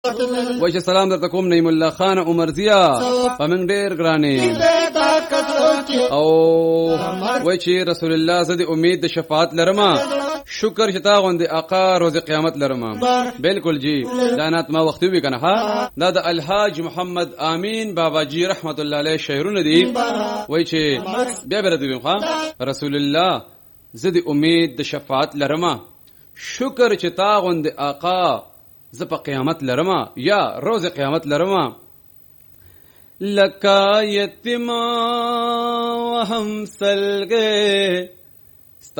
وای چې سلام درته کوم نعیم الله خان عمرزیا پمن ډیر ګرانې او وای چې رسول الله زدي امید د شفاعت لرما شکر چې تا غوندي آقا روز قیامت لرما بالکل جی دانات ما وختي وی کنه ها دا د الحاج محمد امین بابا جی رحمت الله علیه شعرونه دي وای چې بیا به دوی ها رسول الله زدي امید د شفاعت لرما شکر چې تا غوندي آقا زپا قیامت لرما یا روز قیامت لرما لکا یتیما وهم سلگے